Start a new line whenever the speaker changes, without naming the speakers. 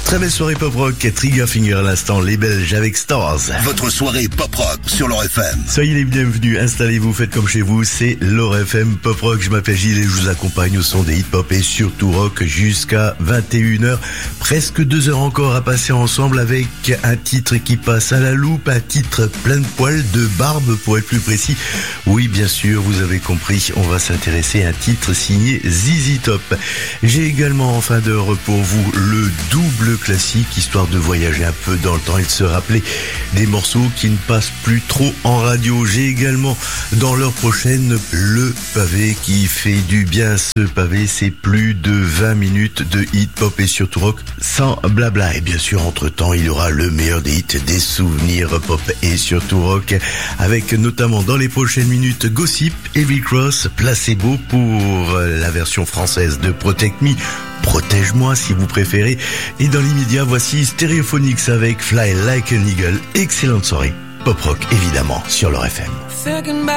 Très belle soirée pop rock, Trigger Finger à l'instant, les Belges avec Stars.
Votre soirée pop rock sur l'Or FM.
Soyez les bienvenus, installez-vous, faites comme chez vous, c'est l'Or FM Pop Rock. Je m'appelle Gilles et je vous accompagne au son des hip-hop et surtout rock jusqu'à 21h. Presque 2 heures encore à passer ensemble avec un titre qui passe à la loupe, un titre plein de poils, de barbe pour être plus précis. Oui, bien sûr, vous avez compris, on va s'intéresser à un titre signé ZZ Top. J'ai également en fin d'heure pour vous le double classique, histoire de voyager un peu dans le temps et de se rappeler des morceaux qui ne passent plus trop en radio. J'ai également dans l'heure prochaine le pavé qui fait du bien. Ce pavé, c'est plus de 20 minutes de hip-hop et surtout rock sans blabla. Et bien sûr, entre-temps, il y aura le meilleur des hits, des souvenirs pop et surtout rock, avec notamment dans les prochaines minutes Gossip, Heavy Cross, Placebo pour la version française de Protect Me. Protège-moi si vous préférez. Et dans l'immédiat, voici Stereophonics avec Fly Like an Eagle. Excellente soirée. Pop rock évidemment sur l'Or FM.